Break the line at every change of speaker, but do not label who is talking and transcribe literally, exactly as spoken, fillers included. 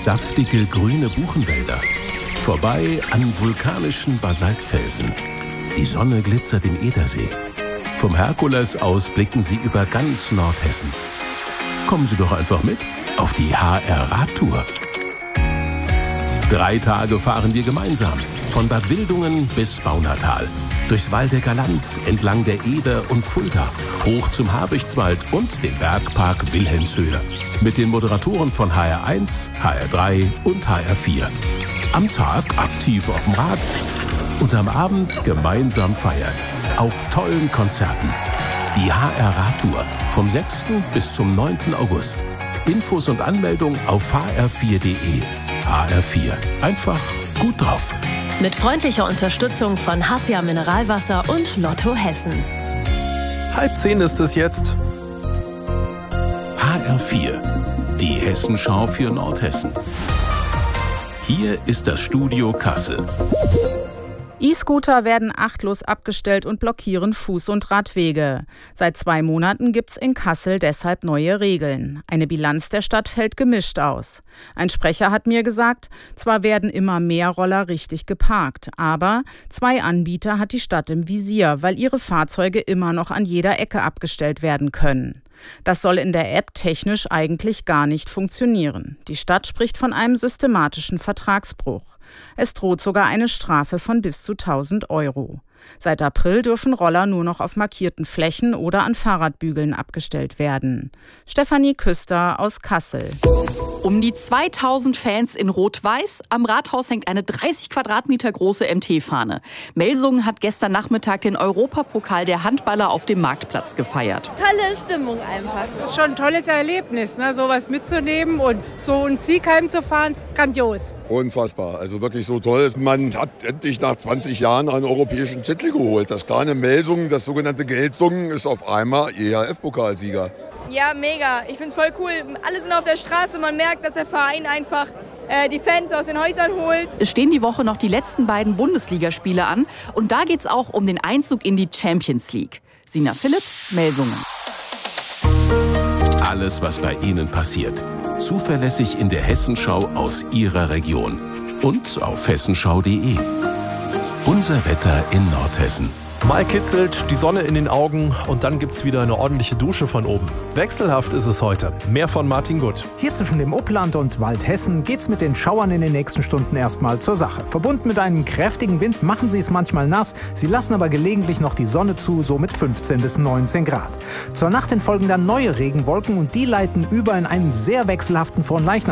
saftige grüne Buchenwälder, vorbei an vulkanischen Basaltfelsen. Die Sonne glitzert im Edersee. Vom Herkules aus blicken Sie über ganz Nordhessen. Kommen Sie doch einfach mit auf die H R-Radtour. Drei Tage fahren wir gemeinsam, von Bad Wildungen bis Baunatal. Durchs Waldecker Land, entlang der Eder und Fulda, hoch zum Habichtswald und den Bergpark Wilhelmshöhe. Mit den Moderatoren von H R eins, H R drei und H R vier. Am Tag aktiv auf dem Rad und am Abend gemeinsam feiern. Auf tollen Konzerten. Die H R-Radtour vom sechsten bis zum neunten August. Infos und Anmeldung auf h r vier punkt de. H R vier. Einfach gut drauf.
Mit freundlicher Unterstützung von Hassia Mineralwasser und Lotto Hessen.
Halb zehn ist es jetzt.
H R vier. Die Hessenschau für Nordhessen. Hier ist das Studio Kassel.
E-Scooter werden achtlos abgestellt und blockieren Fuß- und Radwege. Seit zwei Monaten gibt's in Kassel deshalb neue Regeln. Eine Bilanz der Stadt fällt gemischt aus. Ein Sprecher hat mir gesagt, zwar werden immer mehr Roller richtig geparkt, aber zwei Anbieter hat die Stadt im Visier, weil ihre Fahrzeuge immer noch an jeder Ecke abgestellt werden können. Das soll in der App technisch eigentlich gar nicht funktionieren. Die Stadt spricht von einem systematischen Vertragsbruch. Es droht sogar eine Strafe von bis zu tausend Euro. Seit April dürfen Roller nur noch auf markierten Flächen oder an Fahrradbügeln abgestellt werden. Stefanie Küster aus Kassel.
Um die zweitausend Fans in Rot-Weiß. Am Rathaus hängt eine dreißig Quadratmeter große M T-Fahne. Melsungen hat gestern Nachmittag den Europapokal der Handballer auf dem Marktplatz gefeiert.
Tolle Stimmung einfach.
Das ist schon ein tolles Erlebnis, ne? Sowas mitzunehmen und so einen Sieg heimzufahren. Grandios.
Unfassbar, also wirklich so toll. Man hat endlich nach zwanzig Jahren einen europäischen Titel geholt. Das kleine Melsungen, das sogenannte Geldsungen, ist auf einmal E H F-Pokalsieger.
Ja, mega. Ich finde es voll cool. Alle sind auf der Straße. Man merkt, dass der Verein einfach äh, die Fans aus den Häusern holt.
Es stehen die Woche noch die letzten beiden Bundesligaspiele an. Und da geht es auch um den Einzug in die Champions League. Sina Phillips, Melsungen.
Alles, was bei Ihnen passiert. Zuverlässig in der Hessenschau aus Ihrer Region. Und auf hessenschau punkt de. Unser Wetter in Nordhessen.
Mal kitzelt, die Sonne in den Augen und dann gibt's wieder eine ordentliche Dusche von oben. Wechselhaft ist es heute. Mehr von Martin Gutt.
Hier zwischen dem Upland und Waldhessen geht's mit den Schauern in den nächsten Stunden erstmal zur Sache. Verbunden mit einem kräftigen Wind machen sie es manchmal nass. Sie lassen aber gelegentlich noch die Sonne zu, so mit fünfzehn bis neunzehn Grad. Zur Nacht hin folgen dann neue Regenwolken und die leiten über in einen sehr wechselhaften Fronleichnam.